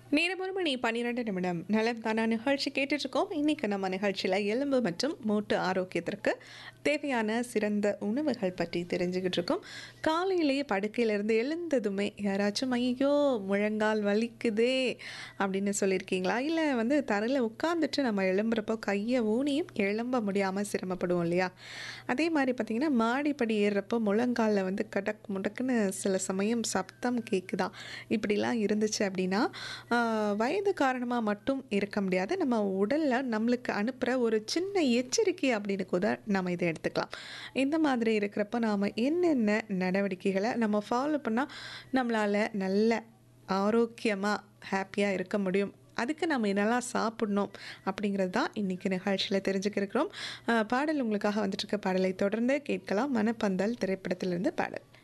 நேரம் 1:12 நலம் தானா நிகழ்ச்சி கேட்டுட்ருக்கோம். இன்றைக்கி நம்ம நிகழ்ச்சியில் எலும்பு மற்றும் மூட்டு ஆரோக்கியத்திற்கு தேவையான சிறந்த உணவுகள் பற்றி தெரிஞ்சுக்கிட்டு இருக்கோம். காலையிலேயே படுக்கையிலேருந்து எழுந்ததுமே யாராச்சும் ஐயோ முழங்கால் வலிக்குதே அப்படின்னு சொல்லியிருக்கீங்களா? இல்லை தரையில் உட்காந்துட்டு நம்ம எழும்புறப்போ கையை ஊனியும் எழும்ப முடியாமல் சிரமப்படுவோம் இல்லையா? அதே மாதிரி பார்த்திங்கன்னா மாடிப்படி ஏறுறப்போ முழங்காலில் கடக் முடக்குன்னு சில சமயம் சப்தம் கேட்குதா? இப்படிலாம் இருந்துச்சு அப்படின்னா வயது காரணமாக மட்டும் இருக்க முடியாது. நம்ம உடலில் நம்மளுக்கு அனுப்புகிற ஒரு சின்ன எச்சரிக்கை அப்படின்னு கூட நம்ம இதை எடுத்துக்கலாம். இந்த மாதிரி இருக்கிறப்ப நாம் என்னென்ன நடவடிக்கைகளை நம்ம ஃபாலோ பண்ணால் நம்மளால் நல்ல ஆரோக்கியமாக ஹாப்பியாக இருக்க முடியும், அதுக்கு நம்ம என்னெல்லாம் சாப்பிடணும் அப்படிங்கிறது தான் இன்றைக்கி நிகழ்ச்சியில் தெரிஞ்சுக்க இருக்கிறோம். பாடல் உங்களுக்காக வந்துட்டுருக்க பாடலை தொடர்ந்து கேட்கலாம். மனப்பந்தல் திரைப்படத்திலிருந்து பாடல்.